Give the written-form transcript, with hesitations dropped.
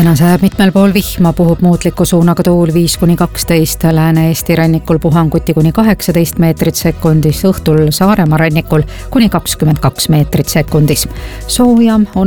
Täna sajab mitmel pool vihma, puhub muutliku suunaga tuul 5–12, Lääne-Eesti rannikul puhanguti kuni 18 meetrit sekundis, õhtul Saaremaa rannikul kuni 22 meetrit sekundis. Soojam on